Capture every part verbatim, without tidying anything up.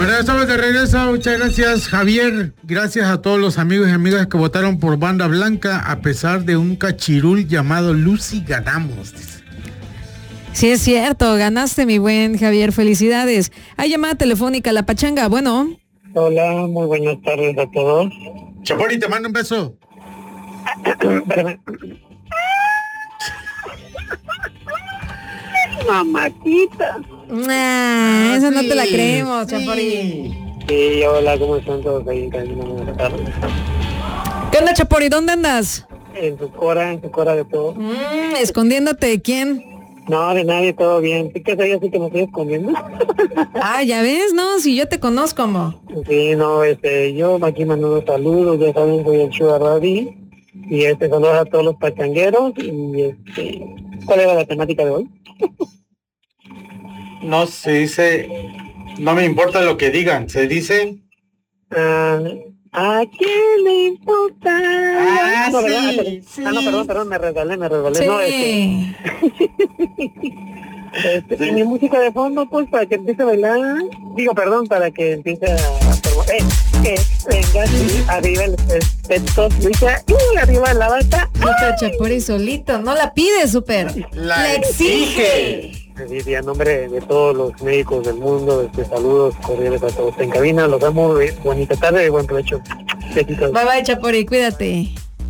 Bueno, estamos de regreso. Muchas gracias, Javier. Gracias a todos los amigos y amigas que votaron por Banda Blanca. A pesar de un cachirul llamado Lucy, ganamos. Sí, es cierto. Ganaste, mi buen Javier. Felicidades. Hay llamada telefónica, La Pachanga. Bueno. Hola, muy buenas tardes a todos. Chapori, te mando un beso. Mamatita. Ah, esa sí, no te la creemos, sí. Chapori. Sí, hola, ¿cómo están todos ahí en cabina? Buenas tardes. ¿Qué onda, Chapori? ¿Dónde andas? En su cora, en su cora de todo. Mm, ¿escondiéndote de quién? No, de nadie, todo bien. ¿Sí que soy así que me estoy escondiendo? Ah, ya ves, ¿no? Si yo te conozco, mo. Sí, no, este, yo aquí mando saludos, ya saben, soy el Sugar Daddy. Y este, saludos a todos los pachangueros. Y este, ¿cuál era la temática de hoy? No, se dice, no me importa lo que digan, se dice... Uh, ¿a quién le importa? Ah, no, sí, sí. Ah, no, perdón, perdón, me resbalé, me resbalé. Sí. No, este... este sí. Y mi música de fondo, pues, para que empiece a bailar. Digo, perdón, para que empiece a... Eh, eh, venga, sí, arriba el peto, Luisa, y arriba la bata. Está Chapori solito, no la pide, súper. La, la exige. exige. Sí, a nombre de todos los médicos del mundo, este, saludos cordiales a todos en cabina, los amo, bonita tarde y buen provecho. Besitos. Bye bye, Chapori, cuídate.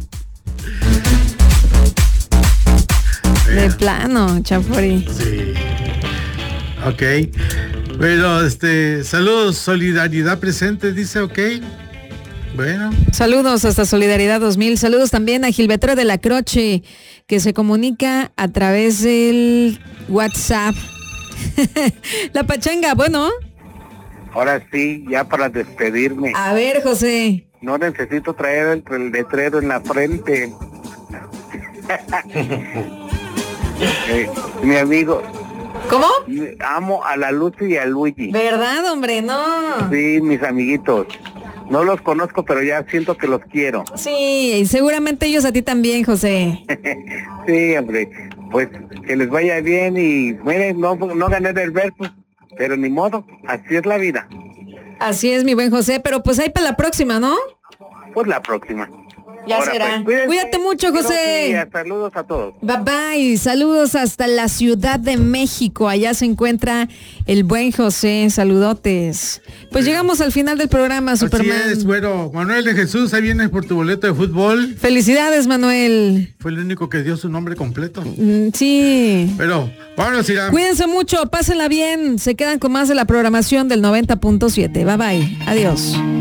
De plano, Chapori. Sí. Ok. Bueno, este, saludos, solidaridad presente, dice, ok. Bueno. Saludos hasta Solidaridad dos mil. Saludos también a Gilberto de la Croce, que se comunica a través del WhatsApp. La Pachanga, bueno. Ahora sí, ya para despedirme. A ver, José. No necesito traer el, el letrero en la frente. eh, mi amigo. ¿Cómo? Amo a la Lucy y a Luigi. ¿Verdad, hombre? No. Sí, mis amiguitos. No los conozco, pero ya siento que los quiero. Sí, y seguramente ellos a ti también, José. Sí, hombre. Pues que les vaya bien y miren, no, no gané el verso, pero ni modo, así es la vida. Así es, mi buen José, pero pues ahí para la próxima, ¿no? Pues la próxima. Ya Ahora, será. Pues, cuídate mucho, José. Sí, saludos a todos. Bye bye. Saludos hasta la Ciudad de México. Allá se encuentra el buen José. Saludotes. Pues sí. Llegamos al final del programa, Superman. Así es, bueno, Manuel de Jesús, ahí vienes por tu boleto de fútbol. Felicidades, Manuel. Fue el único que dio su nombre completo. Mm, sí. Pero, vámonos, Irán. Cuídense mucho, pásenla bien. Se quedan con más de la programación del noventa punto siete. Bye bye. Adiós.